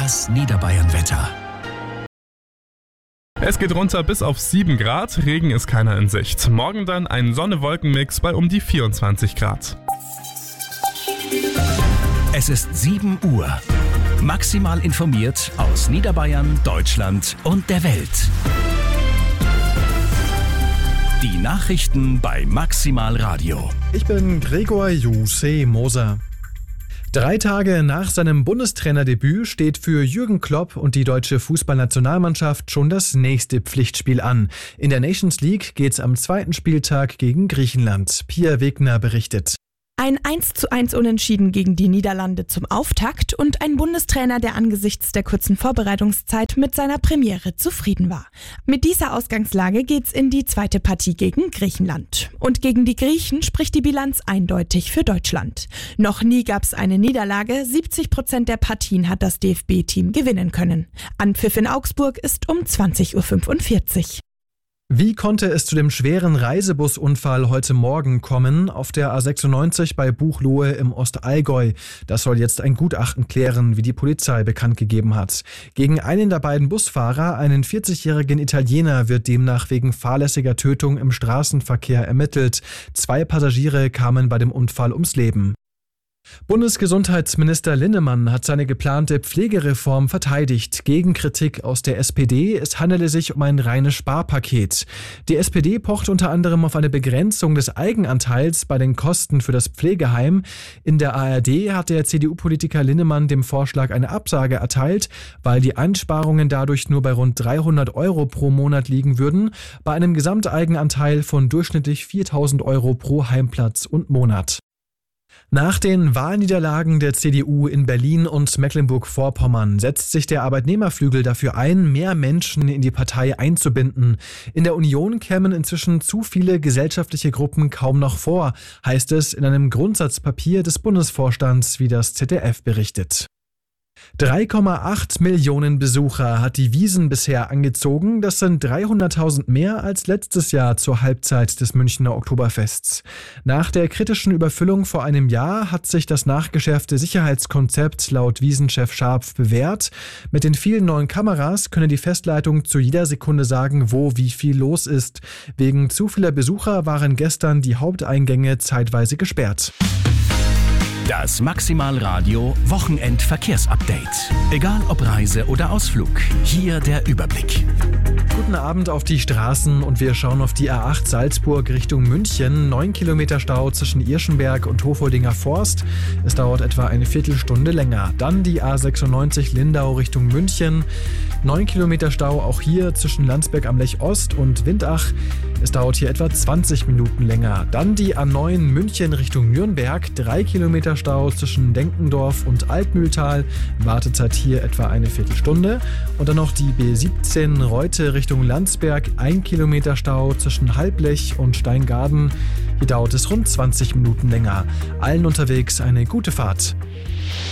Das Niederbayern-Wetter. Es geht runter bis auf 7 Grad, Regen ist keiner in Sicht. Morgen dann ein Sonne-Wolken-Mix bei um die 24 Grad. Es ist 7 Uhr. Maximal informiert aus Niederbayern, Deutschland und der Welt. Die Nachrichten bei Maximal Radio. Ich bin Gregor Juse Moser. 3 Tage nach seinem Bundestrainerdebüt steht für Jürgen Klopp und die deutsche Fußballnationalmannschaft schon das nächste Pflichtspiel an. In der Nations League geht's am 2. Spieltag gegen Griechenland. Pia Wegner berichtet. Ein 1:1 Unentschieden gegen die Niederlande zum Auftakt und ein Bundestrainer, der angesichts der kurzen Vorbereitungszeit mit seiner Premiere zufrieden war. Mit dieser Ausgangslage geht's in die zweite Partie gegen Griechenland. Und gegen die Griechen spricht die Bilanz eindeutig für Deutschland. Noch nie gab's eine Niederlage, 70% der Partien hat das DFB-Team gewinnen können. Anpfiff in Augsburg ist um 20:45 Uhr. Wie konnte es zu dem schweren Reisebusunfall heute Morgen kommen auf der A96 bei Buchloe im Ostallgäu? Das soll jetzt ein Gutachten klären, wie die Polizei bekannt gegeben hat. Gegen einen der beiden Busfahrer, einen 40-jährigen Italiener, wird demnach wegen fahrlässiger Tötung im Straßenverkehr ermittelt. 2 Passagiere kamen bei dem Unfall ums Leben. Bundesgesundheitsminister Linnemann hat seine geplante Pflegereform verteidigt. Gegen Kritik aus der SPD, es handele sich um ein reines Sparpaket. Die SPD pocht unter anderem auf eine Begrenzung des Eigenanteils bei den Kosten für das Pflegeheim. In der ARD hat der CDU-Politiker Linnemann dem Vorschlag eine Absage erteilt, weil die Einsparungen dadurch nur bei rund 300 € pro Monat liegen würden, bei einem Gesamteigenanteil von durchschnittlich 4.000 € pro Heimplatz und Monat. Nach den Wahlniederlagen der CDU in Berlin und Mecklenburg-Vorpommern setzt sich der Arbeitnehmerflügel dafür ein, mehr Menschen in die Partei einzubinden. In der Union kämen inzwischen zu viele gesellschaftliche Gruppen kaum noch vor, heißt es in einem Grundsatzpapier des Bundesvorstands, wie das ZDF berichtet. 3,8 Millionen Besucher hat die Wiesn bisher angezogen. Das sind 300.000 mehr als letztes Jahr zur Halbzeit des Münchner Oktoberfests. Nach der kritischen Überfüllung vor einem Jahr hat sich das nachgeschärfte Sicherheitskonzept laut Wiesn-Chef Scharpf bewährt. Mit den vielen neuen Kameras könne die Festleitung zu jeder Sekunde sagen, wo wie viel los ist. Wegen zu vieler Besucher waren gestern die Haupteingänge zeitweise gesperrt. Das Maximal Radio Wochenendverkehrsupdate. Egal ob Reise oder Ausflug, hier der Überblick. Guten Abend auf die Straßen und wir schauen auf die A8 Salzburg Richtung München. 9 Kilometer Stau zwischen Irschenberg und Hofoldinger Forst. Es dauert etwa eine Viertelstunde länger. Dann die A96 Lindau Richtung München. 9 Kilometer Stau auch hier zwischen Landsberg am Lech Ost und Windach. Es dauert hier etwa 20 Minuten länger. Dann die A9 München Richtung Nürnberg. 3 Kilometer Stau zwischen Denkendorf und Altmühltal. Wartezeit hier etwa eine Viertelstunde. Und dann noch die B17 Reute Richtung Landsberg. 1 Kilometer Stau zwischen Halblech und Steingaden. Hier dauert es rund 20 Minuten länger. Allen unterwegs eine gute Fahrt.